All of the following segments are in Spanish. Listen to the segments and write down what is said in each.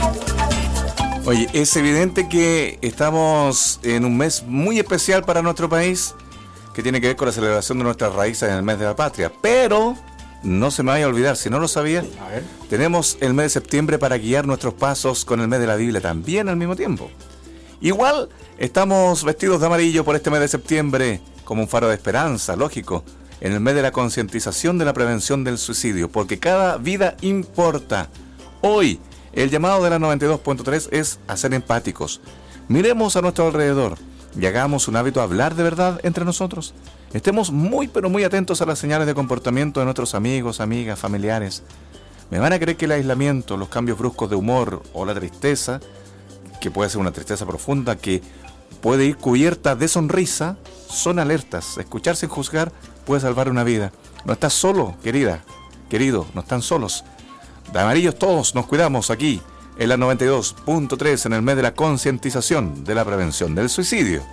Oye, es evidente que estamos en un mes muy especial para nuestro país, que tiene que ver con la celebración de nuestras raíces en el mes de la patria. Pero no se me vaya a olvidar, si no lo sabía, tenemos el mes de septiembre para guiar nuestros pasos con el mes de la Biblia también al mismo tiempo. Igual estamos vestidos de amarillo por este mes de septiembre como un faro de esperanza, lógico, en el mes de la concientización de la prevención del suicidio, porque cada vida importa. Hoy, el llamado de la 92.3 es a ser empáticos. Miremos a nuestro alrededor y hagamos un hábito hablar de verdad entre nosotros. Estemos muy pero muy atentos a las señales de comportamiento de nuestros amigos, amigas, familiares. Me van a creer que el aislamiento, los cambios bruscos de humor o la tristeza, que puede ser una tristeza profunda que puede ir cubierta de sonrisa, son alertas. Escuchar sin juzgar puede salvar una vida. No estás solo, querida, querido, no están solos. De amarillos todos nos cuidamos aquí, en la 92.3, en el mes de la concientización de la prevención del suicidio.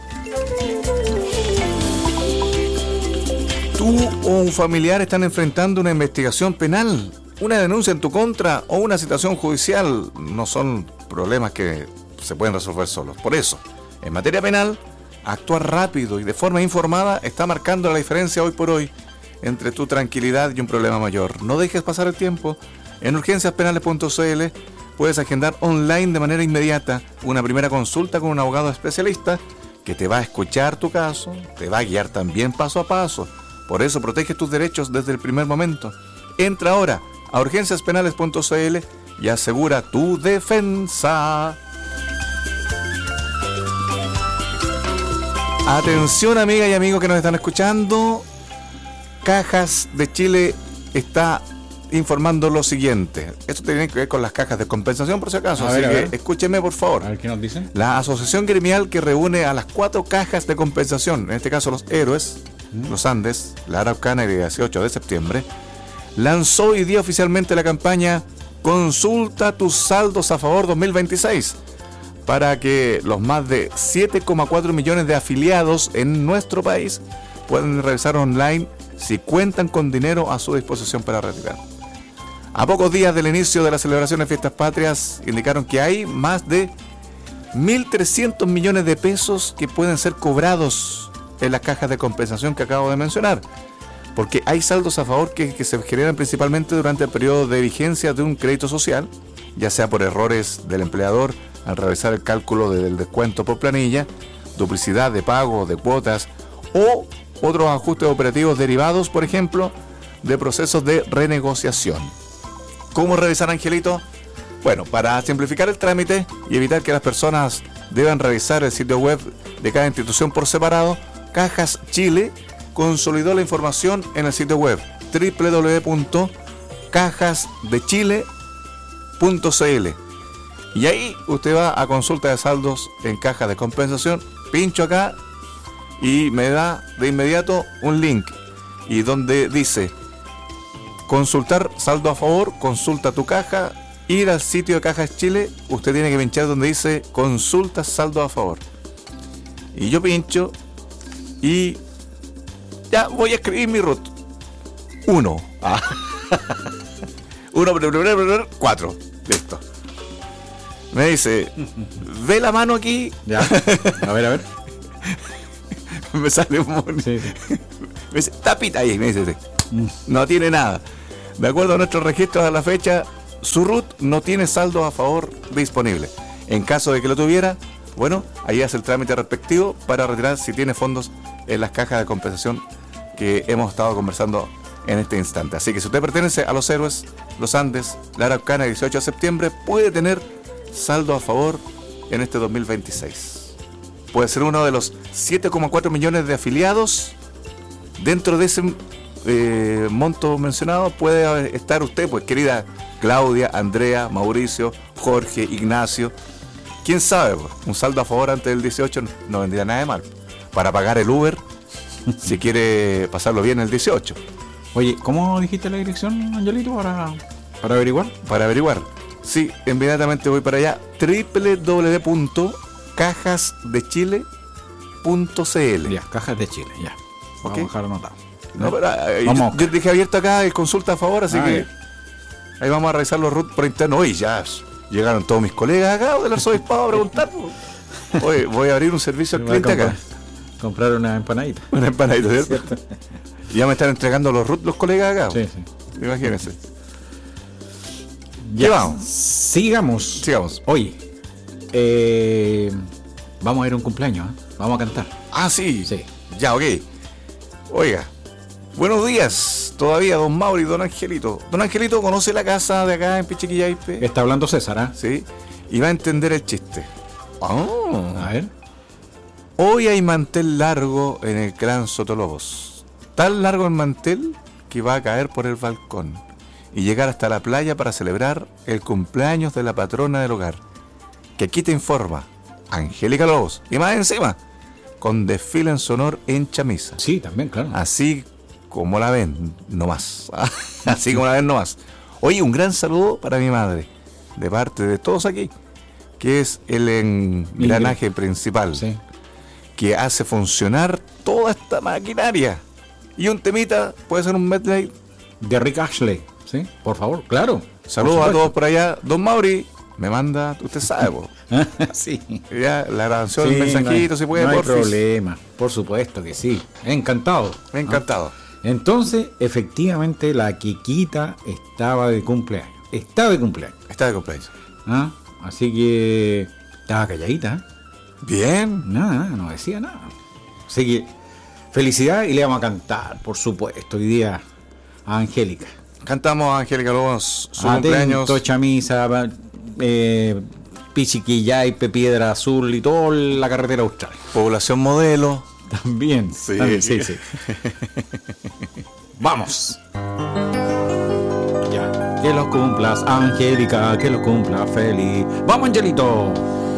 Tú o un familiar están enfrentando una investigación penal, una denuncia en tu contra o una citación judicial. No son problemas que se pueden resolver solos. Por eso, en materia penal, actuar rápido y de forma informada está marcando la diferencia hoy por hoy entre tu tranquilidad y un problema mayor. No dejes pasar el tiempo. En urgenciaspenales.cl puedes agendar online de manera inmediata una primera consulta con un abogado especialista que te va a escuchar tu caso, te va a guiar también paso a paso. Por eso protege tus derechos desde el primer momento. Entra ahora a urgenciaspenales.cl y asegura tu defensa. Atención, amiga y amigo que nos están escuchando. Cajas de Chile está informando lo siguiente. Esto tiene que ver con las cajas de compensación, por si acaso. Así que escúcheme, por favor. A ver qué nos dicen. La asociación gremial que reúne a las 4 cajas de compensación, en este caso los Héroes, los Andes, la Araucana y el 18 de septiembre, lanzó hoy día oficialmente la campaña Consulta tus saldos a favor 2026 para que los más de 7,4 millones de afiliados en nuestro país puedan revisar online si cuentan con dinero a su disposición para retirar. A pocos días del inicio de la celebración de Fiestas Patrias, indicaron que hay más de 1.300 millones de pesos que pueden ser cobrados en las cajas de compensación que acabo de mencionar, porque hay saldos a favor que se generan principalmente durante el periodo de vigencia de un crédito social, ya sea por errores del empleador al realizar el cálculo del descuento por planilla, duplicidad de pago de cuotas o otros ajustes operativos derivados, por ejemplo, de procesos de renegociación. ¿Cómo revisar, Angelito? Bueno, para simplificar el trámite y evitar que las personas deban revisar el sitio web de cada institución por separado, Cajas Chile consolidó la información en el sitio web www.cajasdechile.cl y ahí usted va a consulta de saldos en cajas de compensación, pincho acá y me da de inmediato un link y donde dice consultar saldo a favor, consulta tu caja, ir al sitio de Cajas Chile, usted tiene que pinchar donde dice consulta saldo a favor y yo pincho y ya voy a escribir mi root 1 4, listo. Me dice, ve la mano aquí. Ya, a ver. Me sale un sí. Me dice, tapita ahí, me dice, no tiene nada. De acuerdo a nuestros registros a la fecha, su root no tiene saldo a favor disponible. En caso de que lo tuviera, bueno, ahí hace el trámite respectivo para retirar si tiene fondos en las cajas de compensación que hemos estado conversando en este instante. Así que si usted pertenece a los Héroes, los Andes, la Araucana, el 18 de septiembre, puede tener saldo a favor en este 2026. Puede ser uno de los 7,4 millones de afiliados. Dentro de ese monto mencionado puede estar usted, pues querida Claudia, Andrea, Mauricio, Jorge, Ignacio. ¿Quién sabe? Pues, un saldo a favor antes del 18 no vendría nada de mal. Para pagar el Uber, si quiere pasarlo bien el 18. Oye, ¿cómo dijiste la dirección, Angelito, para averiguar? Para averiguar. Sí, inmediatamente voy para allá. www.cajasdechile.cl. Ya, Cajas de Chile, ya. Vamos a dejar anotado. No, pero, yo dejé abierto acá el consulta a favor, así que ahí vamos a revisar los root por interno. Hoy ya Llegaron todos mis colegas acá del arzobispado a preguntar. Oye, voy a abrir un servicio al cliente acá. Comprar una empanadita. Una empanadita, ¿cierto? Y ya me están entregando los colegas acá. Sí, sí. Imagínense. Ya, vamos. Sigamos. Oye, vamos a ir a un cumpleaños, ¿eh? Vamos a cantar. Ah, sí. Sí. Ya, ok. Oiga, buenos días. Todavía, don Mauri y don Angelito. Don Angelito conoce la casa de acá en Pichiquillaipe. Está hablando César, ¿ah? Sí. Y va a entender el chiste. Oh. A ver. Hoy hay mantel largo en el Clan Sotolobos. Tan largo el mantel que va a caer por el balcón y llegar hasta la playa para celebrar el cumpleaños de la patrona del hogar. Que aquí te informa Angélica Lobos. Y más encima, con desfile en su honor en chamisa. Sí, también, claro. Así como la ven, no más. Así como la ven, no más. Oye, un gran saludo para mi madre, de parte de todos aquí, que es el engranaje principal, sí, que hace funcionar toda esta maquinaria. Y un temita, puede ser un medley de Rick Ashley, ¿sí? Por favor, claro. Saludos a todos por allá. Don Mauri me manda, usted sabe, po. Sí. Ya, la grabación, Sí, el mensajito, si puede, no hay porfis. problema, por supuesto que sí. Encantado. Encantado. Entonces, efectivamente, la Kikita estaba de cumpleaños. Está de cumpleaños. Está de cumpleaños. ¿Ah? Así que estaba calladita, ¿eh? Bien. Nada, no decía nada. Así que felicidad y le vamos a cantar, por supuesto, hoy día a Angélica. Cantamos a Angélica Lobos su Atento, cumpleaños. chamisa, Pichiquillaipe, Piedra Azul y toda la carretera austral. Población modelo. También, Sí. también, sí. Vamos. Ya. Que lo cumplas, Angélica, que lo cumpla feliz. Vamos, Angelito.